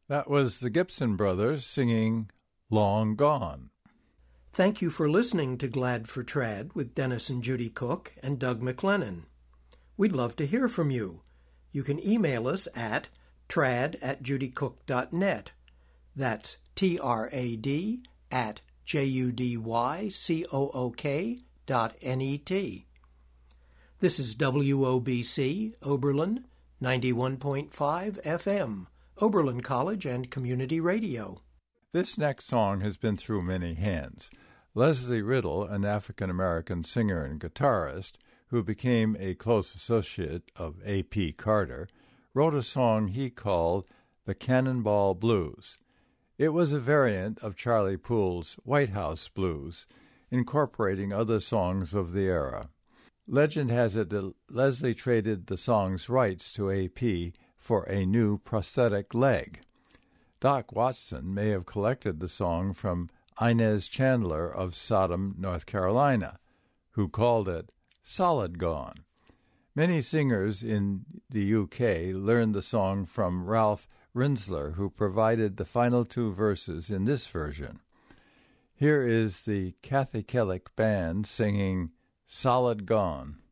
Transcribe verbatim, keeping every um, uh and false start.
That was the Gibson Brothers singing Long Gone. Thank you for listening to Glad for Trad with Dennis and Judy Cook and Doug McLennan. We'd love to hear from you. You can email us at trad at judycook dot net. That's T R A D at J U D Y C O O K dot N E T. This is W O B C, Oberlin, ninety-one point five F M, Oberlin College and Community Radio. This next song has been through many hands. Leslie Riddle, an African-American singer and guitarist who became a close associate of A P Carter, wrote a song he called the Cannonball Blues. It was a variant of Charlie Poole's White House Blues, incorporating other songs of the era. Legend has it that Leslie traded the song's rights to A P for a new prosthetic leg. Doc Watson may have collected the song from Inez Chandler of Sodom, North Carolina, who called it Solid Gone. Many singers in the U K learned the song from Ralph Rinsler, who provided the final two verses in this version. Here is the Kathy Kellick Band singing Solid Gone.